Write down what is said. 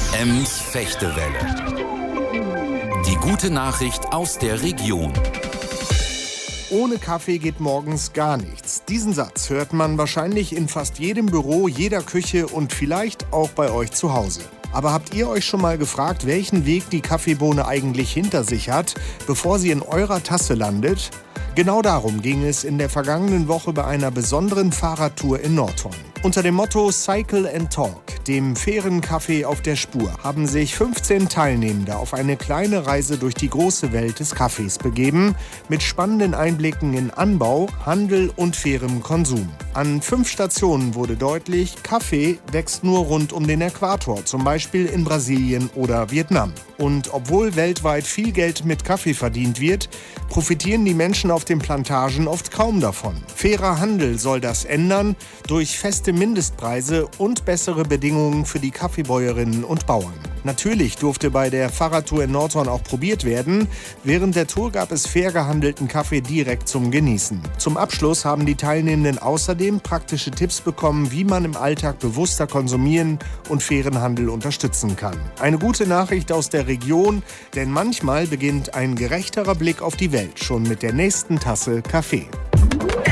Ems-Fechtewelle. Die gute Nachricht aus der Region. Ohne Kaffee geht morgens gar nichts. Diesen Satz hört man wahrscheinlich in fast jedem Büro, jeder Küche und vielleicht auch bei euch zu Hause. Aber habt ihr euch schon mal gefragt, welchen Weg die Kaffeebohne eigentlich hinter sich hat, bevor sie in eurer Tasse landet? Genau darum ging es in der vergangenen Woche bei einer besonderen Fahrradtour in Nordhorn. Unter dem Motto Cycle and Talk, dem fairen Kaffee auf der Spur, haben sich 15 Teilnehmende auf eine kleine Reise durch die große Welt des Kaffees begeben, mit spannenden Einblicken in Anbau, Handel und fairem Konsum. An 5 Stationen wurde deutlich, Kaffee wächst nur rund um den Äquator, zum Beispiel in Brasilien oder Vietnam. Und obwohl weltweit viel Geld mit Kaffee verdient wird, profitieren die Menschen auf den Plantagen oft kaum davon. Fairer Handel soll das ändern durch feste Mindestpreise und bessere Bedingungen für die Kaffeebäuerinnen und Bauern. Natürlich durfte bei der Fahrradtour in Nordhorn auch probiert werden. Während der Tour gab es fair gehandelten Kaffee direkt zum Genießen. Zum Abschluss haben die Teilnehmenden außerdem praktische Tipps bekommen, wie man im Alltag bewusster konsumieren und fairen Handel unterstützen kann. Eine gute Nachricht aus der Region, denn manchmal beginnt ein gerechterer Blick auf die Welt schon mit der nächsten Tasse Kaffee.